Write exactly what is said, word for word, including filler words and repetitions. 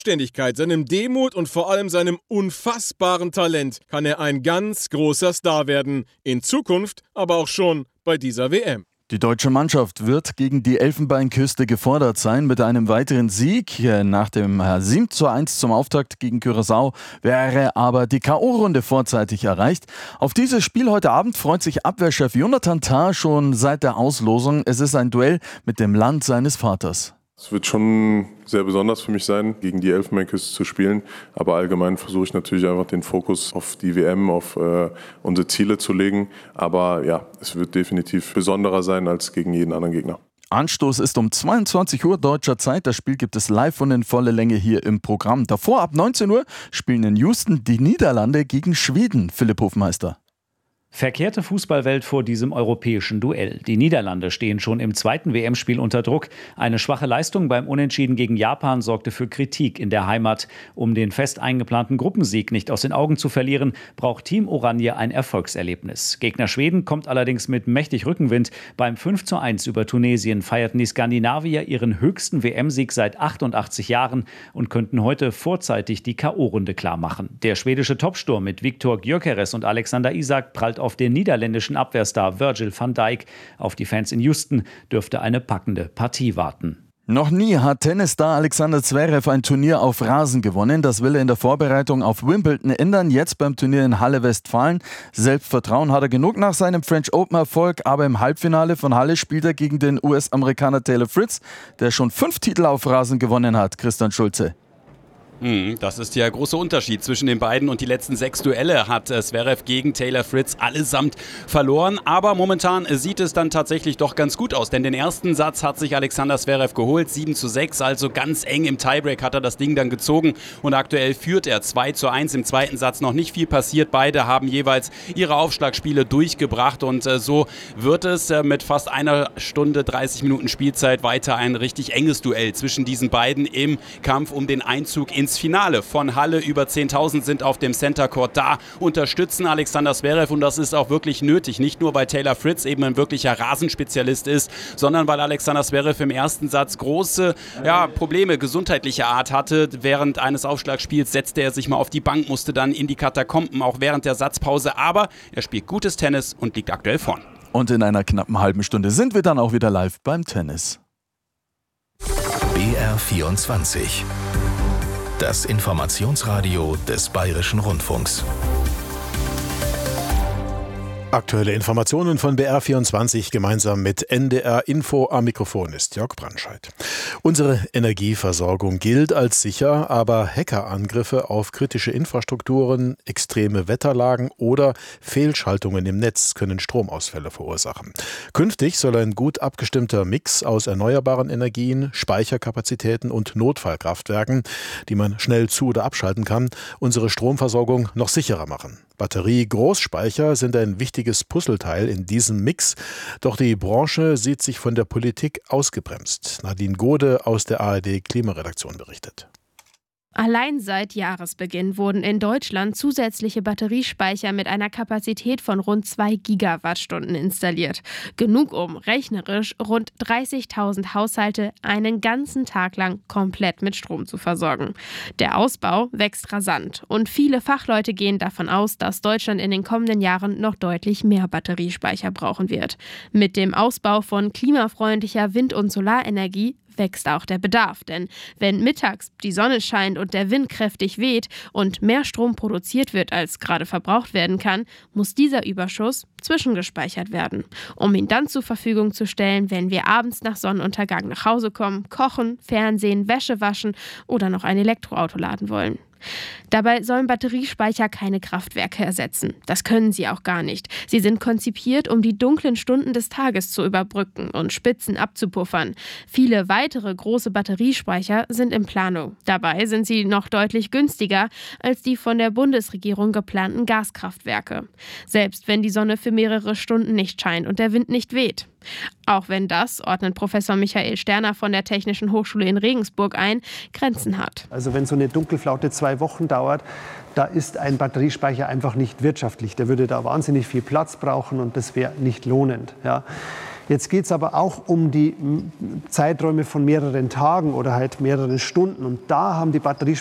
Ständigkeit, seinem Demut und vor allem seinem unfassbaren Talent kann er ein ganz großer Star werden. In Zukunft, aber auch schon bei dieser W M. Die deutsche Mannschaft wird gegen die Elfenbeinküste gefordert sein. Mit einem weiteren Sieg nach dem sieben zu eins zum Auftakt gegen Curaçao wäre aber die K O-Runde vorzeitig erreicht. Auf dieses Spiel heute Abend freut sich Abwehrchef Jonathan Tah schon seit der Auslosung. Es ist ein Duell mit dem Land seines Vaters. Es wird schon sehr besonders für mich sein, gegen die Elfenbeinküste zu spielen. Aber allgemein versuche ich natürlich einfach den Fokus auf die W M, auf äh, unsere Ziele zu legen. Aber ja, es wird definitiv besonderer sein als gegen jeden anderen Gegner. Anstoß ist um zweiundzwanzig Uhr deutscher Zeit. Das Spiel gibt es live und in voller Länge hier im Programm. Davor ab neunzehn Uhr spielen in Houston die Niederlande gegen Schweden. Philipp Hofmeister. Verkehrte Fußballwelt vor diesem europäischen Duell. Die Niederlande stehen schon im zweiten W M-Spiel unter Druck. Eine schwache Leistung beim Unentschieden gegen Japan sorgte für Kritik in der Heimat. Um den fest eingeplanten Gruppensieg nicht aus den Augen zu verlieren, braucht Team Oranje ein Erfolgserlebnis. Gegner Schweden kommt allerdings mit mächtig Rückenwind. Beim fünf zu eins über Tunesien feierten die Skandinavier ihren höchsten W M-Sieg seit achtundachtzig Jahren und könnten heute vorzeitig die K O-Runde klarmachen. Der schwedische Topsturm mit Viktor Gyökeres und Alexander Isak prallt auf den niederländischen Abwehrstar Virgil van Dijk. Auf die Fans in Houston dürfte eine packende Partie warten. Noch nie hat Tennisstar Alexander Zverev ein Turnier auf Rasen gewonnen. Das will er in der Vorbereitung auf Wimbledon ändern. Jetzt beim Turnier in Halle Westfalen. Selbstvertrauen hat er genug nach seinem French Open Erfolg. Aber im Halbfinale von Halle spielt er gegen den U S-Amerikaner Taylor Fritz, der schon fünf Titel auf Rasen gewonnen hat. Christian Schulze. Das ist der große Unterschied zwischen den beiden und die letzten sechs Duelle hat Zverev gegen Taylor Fritz allesamt verloren. Aber momentan sieht es dann tatsächlich doch ganz gut aus, denn den ersten Satz hat sich Alexander Zverev geholt, sieben zu sechs, also ganz eng im Tiebreak hat er das Ding dann gezogen und aktuell führt er zwei zu eins. Im zweiten Satz noch nicht viel passiert, beide haben jeweils ihre Aufschlagspiele durchgebracht und so wird es mit fast einer Stunde dreißig Minuten Spielzeit weiter ein richtig enges Duell zwischen diesen beiden im Kampf um den Einzug ins Finale. Von Halle über zehntausend sind auf dem Center Court da, unterstützen Alexander Zverev und das ist auch wirklich nötig. Nicht nur, weil Taylor Fritz eben ein wirklicher Rasenspezialist ist, sondern weil Alexander Zverev im ersten Satz große ja, Probleme gesundheitlicher Art hatte. Während eines Aufschlagspiels setzte er sich mal auf die Bank, musste dann in die Katakomben, auch während der Satzpause. Aber er spielt gutes Tennis und liegt aktuell vorn. Und in einer knappen halben Stunde sind wir dann auch wieder live beim Tennis. B R vierundzwanzig. Das Informationsradio des Bayerischen Rundfunks. Aktuelle Informationen von B R vierundzwanzig gemeinsam mit N D R Info. Am Mikrofon ist Jörg Brandscheid. Unsere Energieversorgung gilt als sicher, aber Hackerangriffe auf kritische Infrastrukturen, extreme Wetterlagen oder Fehlschaltungen im Netz können Stromausfälle verursachen. Künftig soll ein gut abgestimmter Mix aus erneuerbaren Energien, Speicherkapazitäten und Notfallkraftwerken, die man schnell zu- oder abschalten kann, unsere Stromversorgung noch sicherer machen. Batterie-Großspeicher sind ein wichtiges Puzzleteil in diesem Mix, doch die Branche sieht sich von der Politik ausgebremst. Nadine Gode aus der A R D-Klimaredaktion berichtet. Allein seit Jahresbeginn wurden in Deutschland zusätzliche Batteriespeicher mit einer Kapazität von rund zwei Gigawattstunden installiert. Genug, um rechnerisch rund dreißigtausend Haushalte einen ganzen Tag lang komplett mit Strom zu versorgen. Der Ausbau wächst rasant und viele Fachleute gehen davon aus, dass Deutschland in den kommenden Jahren noch deutlich mehr Batteriespeicher brauchen wird. Mit dem Ausbau von klimafreundlicher Wind- und Solarenergie wächst auch der Bedarf, denn wenn mittags die Sonne scheint und der Wind kräftig weht und mehr Strom produziert wird, als gerade verbraucht werden kann, muss dieser Überschuss zwischengespeichert werden, um ihn dann zur Verfügung zu stellen, wenn wir abends nach Sonnenuntergang nach Hause kommen, kochen, Fernsehen, Wäsche waschen oder noch ein Elektroauto laden wollen. Dabei sollen Batteriespeicher keine Kraftwerke ersetzen. Das können sie auch gar nicht. Sie sind konzipiert, um die dunklen Stunden des Tages zu überbrücken und Spitzen abzupuffern. Viele weitere große Batteriespeicher sind in Planung. Dabei sind sie noch deutlich günstiger als die von der Bundesregierung geplanten Gaskraftwerke. Selbst wenn die Sonne für mehrere Stunden nicht scheint und der Wind nicht weht. Auch wenn das, ordnet Professor Michael Sterner von der Technischen Hochschule in Regensburg ein, Grenzen hat. Also wenn so eine Dunkelflaute zwei Wochen dauert, da ist ein Batteriespeicher einfach nicht wirtschaftlich. Der würde da wahnsinnig viel Platz brauchen und das wäre nicht lohnend. Ja. Jetzt geht es aber auch um die Zeiträume von mehreren Tagen oder halt mehreren Stunden. Und da haben die Batteriespeicher